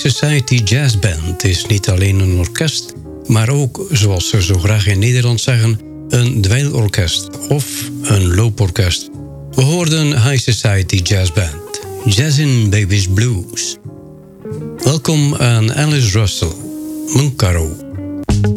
Society Jazz Band is niet alleen een orkest, maar ook, zoals ze zo graag in Nederland zeggen, een dweilorkest of een looporkest. We hoorden High Society Jazz Band, Jazzin' Baby's Blues. Welkom aan Alice Russell, Munkaro.